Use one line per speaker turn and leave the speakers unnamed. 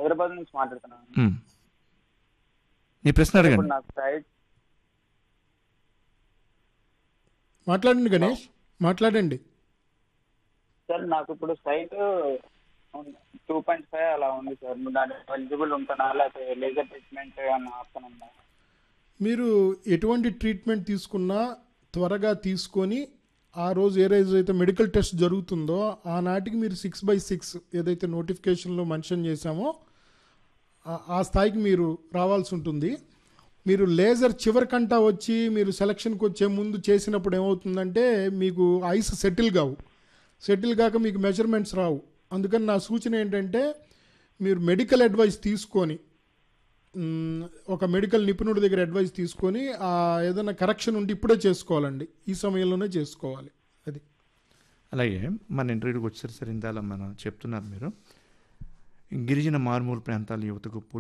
హైదరాబాద్ నుంచి మాట్లాడుతున్నాను.
ఉమ్. మీ ప్రశ్న
సార్ ఇప్పుడు
అడగండి.
నాకు సైట్
మాట్లాడండి గణేష్, మాట్లాడండి.
సార్ నాకు ఇప్పుడు సైట్ 2.5 అలా ఉంది సార్. దాని ఎలిజిబుల్ ఉంటానా లేకపోతే లేజర్ ట్రీట్మెంట్ అన్న ఆప్షన్ ఉందా?
మీరు ఎటువంటి ట్రీట్మెంట్ తీసుకున్నా త్వరగా తీసుకొని ఆ రోజు ఏ రోజు అయితే మెడికల్ టెస్ట్ జరుగుతుందో ఆనాటికి మీరు 6/6 ఏదైతే నోటిఫికేషన్లో మెన్షన్ చేశామో ఆ స్థాయికి మీరు రావాల్సి ఉంటుంది. మీరు లేజర్ చివరికంటా వచ్చి మీరు సెలక్షన్కి వచ్చే ముందు చేసినప్పుడు ఏమవుతుందంటే మీకు ఐస్ సెటిల్ కాక మీకు మెజర్మెంట్స్ రావు. అందుకని నా సూచన ఏంటంటే మీరు మెడికల్ అడ్వైస్ తీసుకొని ఒక మెడికల్ నిపుణుడి దగ్గర అడ్వైస్ తీసుకొని ఏదైనా కరెక్షన్ ఉంటే ఇప్పుడే చేసుకోవాలండి, ఈ సమయంలోనే చేసుకోవాలి. అది
అలాగే మన ఇంటర్వ్యూకి వచ్చేసరికి ఇందాల మనం చెప్తున్నారు మీరు గిరిజన మారుమూల ప్రాంతాల యువతకు